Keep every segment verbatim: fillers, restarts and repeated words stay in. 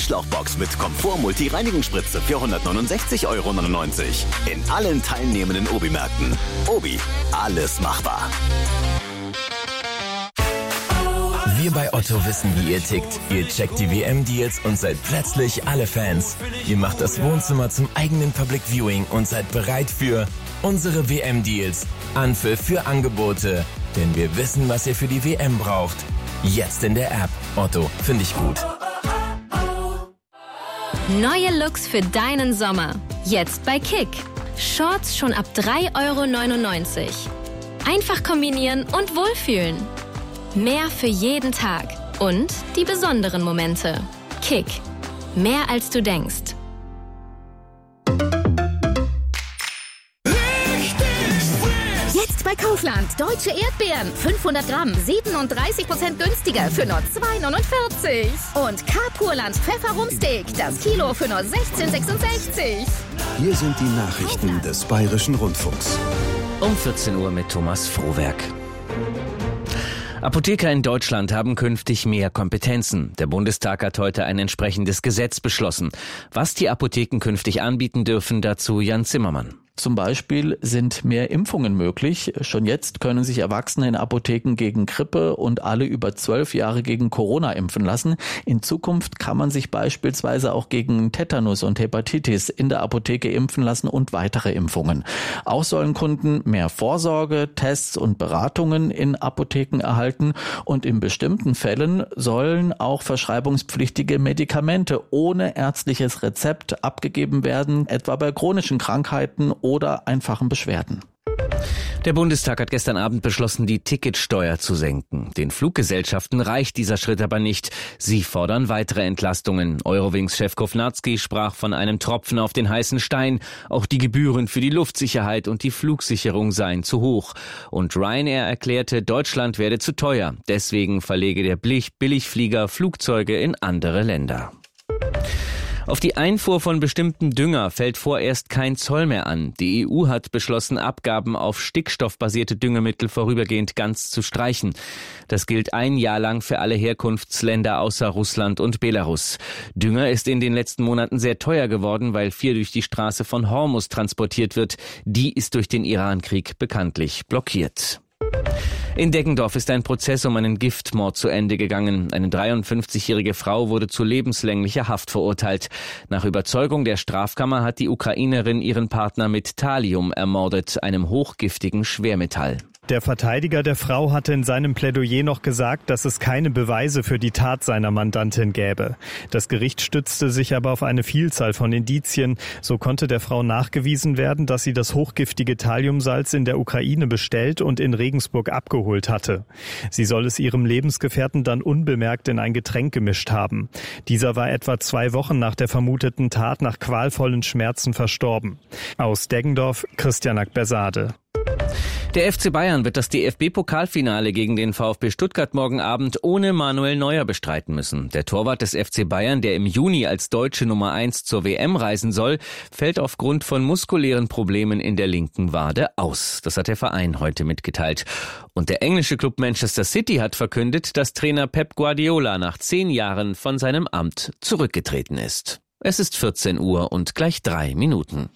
Durchlauchbox mit Komfort-Multi-Reinigungsspritze für hundertneunundsechzig Euro neunundneunzig. In allen teilnehmenden Obi-Märkten. Obi, alles machbar. Wir bei Otto wissen, wie ihr tickt. Ihr checkt die W M-Deals und seid plötzlich alle Fans. Ihr macht das Wohnzimmer zum eigenen Public Viewing und seid bereit für unsere W M-Deals. Anpfiff für Angebote. Denn wir wissen, was ihr für die W M braucht. Jetzt in der App. Otto, finde ich gut. Neue Looks für deinen Sommer. Jetzt bei Kick. Shorts schon ab drei Euro neunundneunzig. Einfach kombinieren und wohlfühlen. Mehr für jeden Tag. Und die besonderen Momente. Kick. Mehr als du denkst. Jetzt bei Kaufland. Deutsche Erdbeeren. fünfhundert Gramm. siebenunddreißig Prozent günstiger für nur zwei Euro neunundvierzig. Und K-Purland Pfefferrumsteak. Das Kilo für nur sechzehn Euro sechsundsechzig. Hier sind die Nachrichten des Bayerischen Rundfunks. Um vierzehn Uhr mit Thomas Frohwerk. Apotheker in Deutschland haben künftig mehr Kompetenzen. Der Bundestag hat heute ein entsprechendes Gesetz beschlossen. Was die Apotheken künftig anbieten dürfen, dazu Jan Zimmermann. Zum Beispiel sind mehr Impfungen möglich. Schon jetzt können sich Erwachsene in Apotheken gegen Grippe und alle über zwölf Jahre gegen Corona impfen lassen. In Zukunft kann man sich beispielsweise auch gegen Tetanus und Hepatitis in der Apotheke impfen lassen und weitere Impfungen. Auch sollen Kunden mehr Vorsorge, Tests und Beratungen in Apotheken erhalten. Und in bestimmten Fällen sollen auch verschreibungspflichtige Medikamente ohne ärztliches Rezept abgegeben werden, etwa bei chronischen Krankheiten oder einfachen Beschwerden. Der Bundestag hat gestern Abend beschlossen, die Ticketsteuer zu senken. Den Fluggesellschaften reicht dieser Schritt aber nicht. Sie fordern weitere Entlastungen. Eurowings-Chef Kovnatski sprach von einem Tropfen auf den heißen Stein. Auch die Gebühren für die Luftsicherheit und die Flugsicherung seien zu hoch. Und Ryanair erklärte, Deutschland werde zu teuer. Deswegen verlege der Billigflieger Flugzeuge in andere Länder. Auf die Einfuhr von bestimmtem Dünger fällt vorerst kein Zoll mehr an. Die E U hat beschlossen, Abgaben auf stickstoffbasierte Düngemittel vorübergehend ganz zu streichen. Das gilt ein Jahr lang für alle Herkunftsländer außer Russland und Belarus. Dünger ist in den letzten Monaten sehr teuer geworden, weil viel durch die Straße von Hormuz transportiert wird. Die ist durch den Iran-Krieg bekanntlich blockiert. In Deggendorf ist ein Prozess um einen Giftmord zu Ende gegangen. Eine dreiundfünfzigjährige Frau wurde zu lebenslänglicher Haft verurteilt. Nach Überzeugung der Strafkammer hat die Ukrainerin ihren Partner mit Thallium ermordet, einem hochgiftigen Schwermetall. Der Verteidiger der Frau hatte in seinem Plädoyer noch gesagt, dass es keine Beweise für die Tat seiner Mandantin gäbe. Das Gericht stützte sich aber auf eine Vielzahl von Indizien. So konnte der Frau nachgewiesen werden, dass sie das hochgiftige Thalliumsalz in der Ukraine bestellt und in Regensburg abgeholt hatte. Sie soll es ihrem Lebensgefährten dann unbemerkt in ein Getränk gemischt haben. Dieser war etwa zwei Wochen nach der vermuteten Tat nach qualvollen Schmerzen verstorben. Aus Deggendorf, Christian Akbersade. Der F C Bayern wird das D F B-Pokalfinale gegen den VfB Stuttgart morgen Abend ohne Manuel Neuer bestreiten müssen. Der Torwart des F C Bayern, der im Juni als deutsche Nummer eins zur W M reisen soll, fällt aufgrund von muskulären Problemen in der linken Wade aus. Das hat der Verein heute mitgeteilt. Und der englische Club Manchester City hat verkündet, dass Trainer Pep Guardiola nach zehn Jahren von seinem Amt zurückgetreten ist. Es ist vierzehn Uhr und gleich drei Minuten.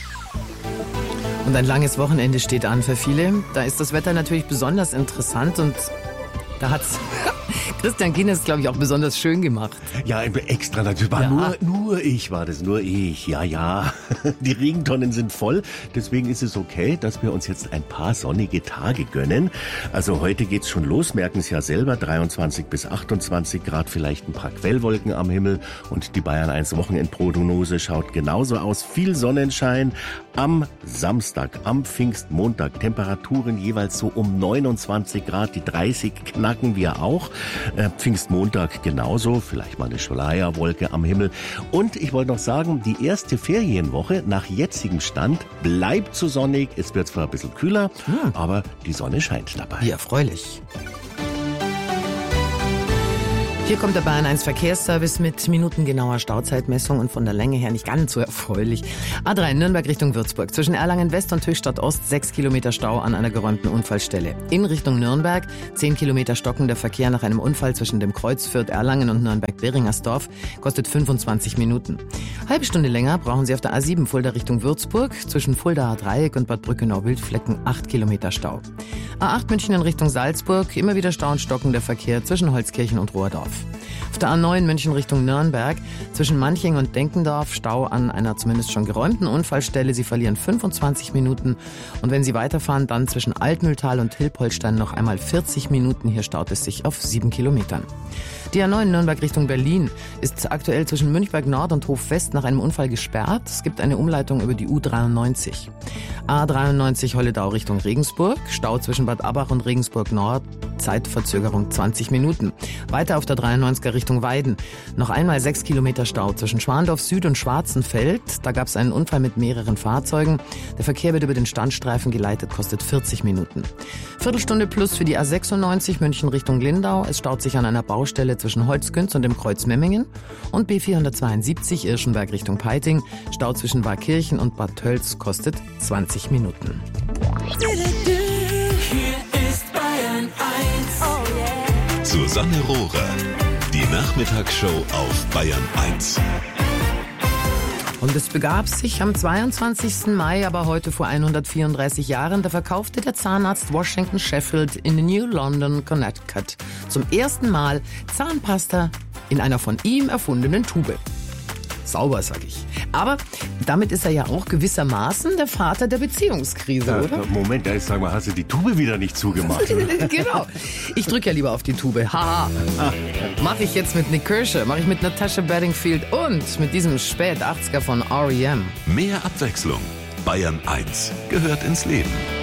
Und ein langes Wochenende steht an für viele. Da ist das Wetter natürlich besonders interessant und da hat's Christian Guinness, glaube ich, auch besonders schön gemacht. Ja, extra natürlich. War ja. nur, nur ich war das, nur ich. Ja, ja. Die Regentonnen sind voll. Deswegen ist es okay, dass wir uns jetzt ein paar sonnige Tage gönnen. Also heute geht's schon los, merken es ja selber. dreiundzwanzig bis achtundzwanzig Grad, vielleicht ein paar Quellwolken am Himmel. Und die Bayern eins Wochenendprognose schaut genauso aus. Viel Sonnenschein. Am Samstag, am Pfingstmontag, Temperaturen jeweils so um neunundzwanzig Grad. Die dreißig knacken wir auch. Äh, Pfingstmontag genauso, vielleicht mal eine Schleierwolke am Himmel. Und ich wollte noch sagen, die erste Ferienwoche nach jetzigem Stand bleibt so sonnig. Es wird zwar ein bisschen kühler, hm. aber die Sonne scheint dabei. Wie erfreulich. Hier kommt der Bayern eins Verkehrsservice mit minutengenauer Stauzeitmessung und von der Länge her nicht ganz so erfreulich. A drei Nürnberg Richtung Würzburg. Zwischen Erlangen West und Höchstadt Ost sechs Kilometer Stau an einer geräumten Unfallstelle. In Richtung Nürnberg zehn Kilometer stockender Verkehr nach einem Unfall zwischen dem Kreuz Fürth Erlangen und Nürnberg-Beringersdorf kostet fünfundzwanzig Minuten. Halbe Stunde länger brauchen Sie auf der A sieben Fulda Richtung Würzburg. Zwischen Fuldaer Dreieck und Bad Brückenau-Wildflecken acht Kilometer Stau. A acht München in Richtung Salzburg. Immer wieder Stau und stockender Verkehr zwischen Holzkirchen und Rohrdorf. Auf der A neun München Richtung Nürnberg, zwischen Manching und Denkendorf, Stau an einer zumindest schon geräumten Unfallstelle. Sie verlieren fünfundzwanzig Minuten. Und wenn Sie weiterfahren, dann zwischen Altmühltal und Hilpoltstein noch einmal vierzig Minuten. Hier staut es sich auf sieben Kilometern. Die A neun Nürnberg Richtung Berlin ist aktuell zwischen Münchberg Nord und Hof West nach einem Unfall gesperrt. Es gibt eine Umleitung über die U dreiundneunzig. A dreiundneunzig Holledau Richtung Regensburg, Stau zwischen Bad Abbach und Regensburg Nord, Zeitverzögerung zwanzig Minuten. Weiter auf der dreiundneunziger Richtung Weiden. Noch einmal sechs Kilometer Stau zwischen Schwandorf Süd und Schwarzenfeld. Da gab es einen Unfall mit mehreren Fahrzeugen. Der Verkehr wird über den Standstreifen geleitet, kostet vierzig Minuten. Viertelstunde plus für die A sechsundneunzig München Richtung Lindau. Es staut sich an einer Baustelle zwischen Holzgünz und dem Kreuz Memmingen. Und B vierhundertzweiundsiebzig Irschenberg Richtung Peiting. Stau zwischen Warkirchen und Bad Tölz kostet zwanzig Minuten. Hier ist Bayern eins. Oh yeah. Susanne Rohrer, die Nachmittagsshow auf Bayern eins. Und es begab sich am zweiundzwanzigsten Mai, aber heute vor hundertvierunddreißig Jahren, da verkaufte der Zahnarzt Washington Sheffield in New London, Connecticut zum ersten Mal Zahnpasta in einer von ihm erfundenen Tube. Sauber, sag ich. Aber damit ist er ja auch gewissermaßen der Vater der Beziehungskrise, ja, oder? Moment, da ist, sag mal, hast du die Tube wieder nicht zugemacht? Genau. Ich drücke ja lieber auf die Tube. Haha. Mache ich jetzt mit Nick Kershaw, mache ich mit Natasha Bedingfield und mit diesem Spät-achtziger von R E M. Mehr Abwechslung. Bayern eins gehört ins Leben.